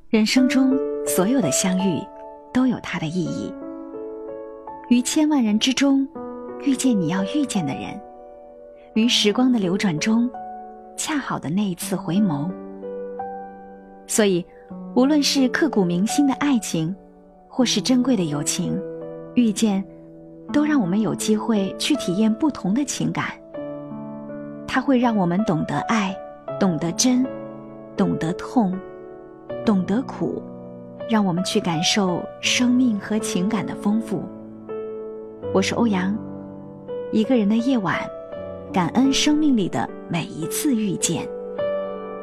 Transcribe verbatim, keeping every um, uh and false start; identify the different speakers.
Speaker 1: 人生中所有的相遇都有它的意义，于千万人之中遇见你要遇见的人，于时光的流转中恰好的那一次回眸。所以无论是刻骨铭心的爱情，或是珍贵的友情，遇见都让我们有机会去体验不同的情感。它会让我们懂得爱，懂得真，懂得痛，懂得苦，让我们去感受生命和情感的丰富。我是欧阳，一个人的夜晚，感恩生命里的每一次遇见。